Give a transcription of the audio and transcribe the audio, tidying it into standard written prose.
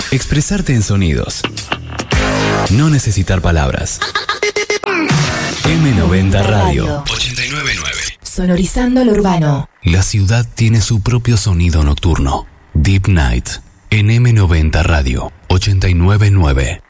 Expresarte en sonidos. No necesitar palabras. M90 Radio 899. Sonorizando lo urbano. La ciudad tiene su propio sonido nocturno. Deep Night en M90 Radio 899.